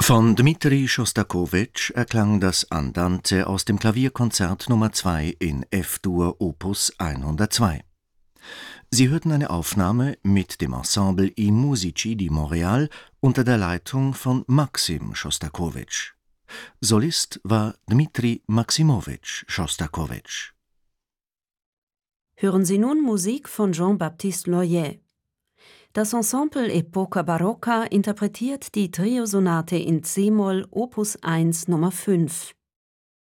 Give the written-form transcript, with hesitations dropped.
Von Dmitri Schostakowitsch erklang das Andante aus dem Klavierkonzert Nummer 2 in F-Dur Opus 102. Sie hörten eine Aufnahme mit dem Ensemble I Musici di Montréal unter der Leitung von Maxim Schostakowitsch. Solist war Dmitri Maximowitsch Schostakowitsch. Hören Sie nun Musik von Jean-Baptiste Loyer. Das Ensemble Epoca Barocca interpretiert die Triosonate in C-Moll Opus 1 Nummer 5.